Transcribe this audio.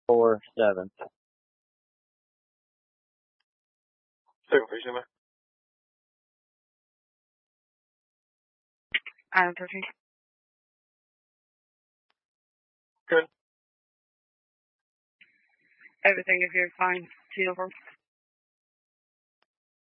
4-7. Second fish, man. I'm 13. Good. Everything is here fine. Uniform.